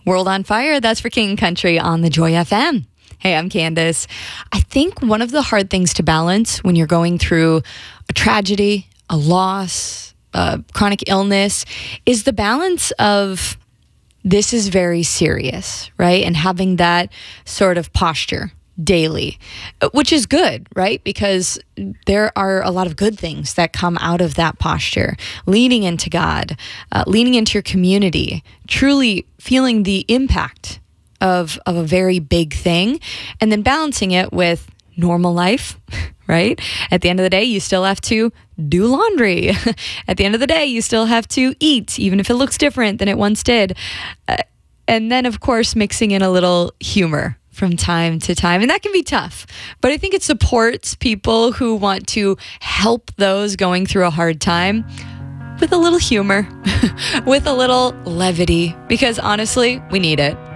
World on Fire, that's for King Country on the Joy FM. Hey, I'm Candace. I think one of the hard things to balance when you're going through a tragedy, a loss, a chronic illness, is the balance of this is very serious, right? And having that sort of posture daily, which is good, right? Because there are a lot of good things that come out of that posture. Leaning into God, leaning into your community, truly feeling the impact of a very big thing, and then balancing it with normal life, right? At the end of the day, you still have to do laundry. At the end of the day, you still have to eat, even if it looks different than it once did. And then, of course, mixing in a little humor from time to time. And that can be tough, but I think it supports people who want to help those going through a hard time with a little humor, with a little levity, because honestly, we need it.